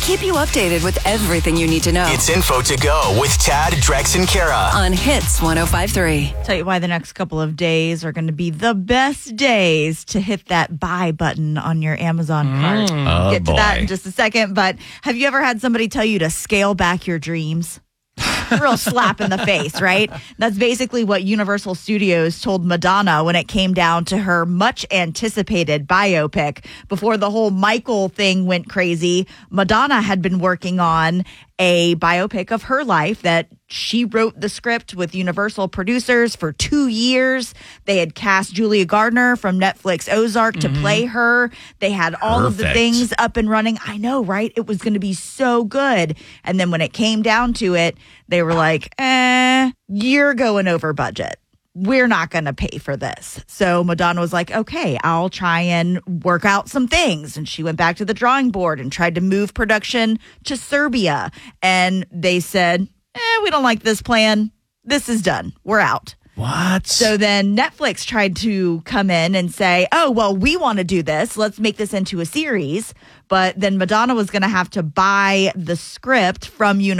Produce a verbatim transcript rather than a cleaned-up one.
keep you updated with everything you need to know. It's Info to Go with Tad, Drex, and Kara on Hits one oh five point three. Tell you why the next couple of days are going to be the best days to hit that buy button on your Amazon cart. Oh, Get to boy. that in just a second. But have you ever had somebody tell you to scale back your dreams? Real slap in the face, right? That's basically what Universal Studios told Madonna when it came down to her much anticipated biopic. Before the whole Michael thing went crazy, Madonna had been working on a biopic of her life that she wrote the script with Universal producers for two years. They had cast Julia Gardner from Netflix Ozark to play her. They had all of the Perfect. things up and running. I know, right? It was going to be so good. And then when it came down to it, they were like, eh, you're going over budget. We're not going to pay for this. So Madonna was like, okay, I'll try and work out some things. And she went back to the drawing board and tried to move production to Serbia. And they said, eh, we don't like this plan. This is done. We're out. What? So then Netflix tried to come in and say, oh, well, we want to do this. Let's make this into a series. But then Madonna was going to have to buy the script from Universal.